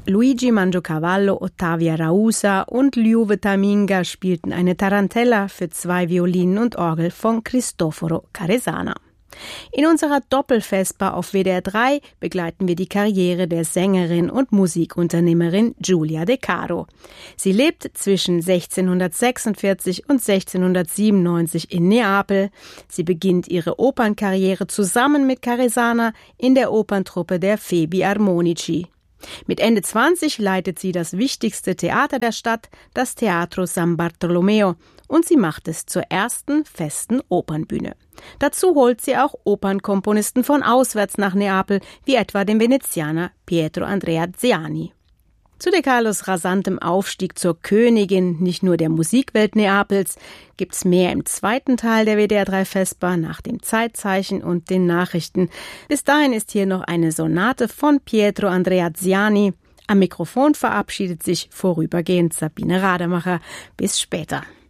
Luigi Mangiacavallo, Ottavia Rausa und Liuve Taminga spielten eine Tarantella für 2 Violinen und Orgel von Cristoforo Caresana. In unserer Doppelvesper auf WDR 3 begleiten wir die Karriere der Sängerin und Musikunternehmerin Giulia De Caro. Sie lebt zwischen 1646 und 1697 in Neapel. Sie beginnt ihre Opernkarriere zusammen mit Caresana in der Operntruppe der Febi Armonici. Mit Ende 20 leitet sie das wichtigste Theater der Stadt, das Teatro San Bartolomeo, und sie macht es zur ersten festen Opernbühne. Dazu holt sie auch Opernkomponisten von auswärts nach Neapel, wie etwa den Venezianer Pietro Andrea Ziani. Zu De Carlos rasantem Aufstieg zur Königin nicht nur der Musikwelt Neapels gibt's mehr im zweiten Teil der WDR 3 Vesper nach dem Zeitzeichen und den Nachrichten. Bis dahin ist hier noch eine Sonate von Pietro Andrea Ziani. Am Mikrofon verabschiedet sich vorübergehend Sabine Rademacher. Bis später.